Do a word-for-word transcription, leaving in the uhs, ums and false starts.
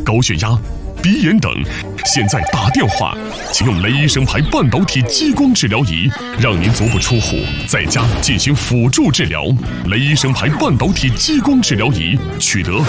高血压、鼻炎等，现在打电话，请用雷医生牌半导体激光治疗仪，让您足不出户，在家进行辅助治疗。雷医生牌半导体激光治疗仪，取得